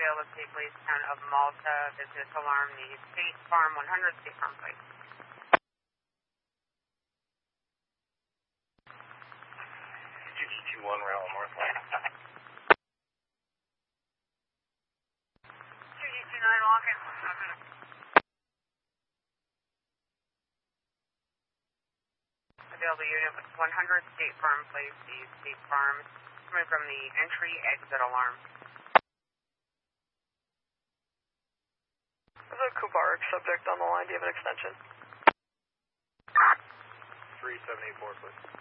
Dale of State Police, Town of Malta. Business alarm, the State Farm 100 State Farm Place. CG21 Rail North Line. CG29 walking. Available unit with 100 State Farm Place, the State Farm, coming from the entry-exit alarm. There's a Kubark subject on the line. Do you have an extension? 3784, please.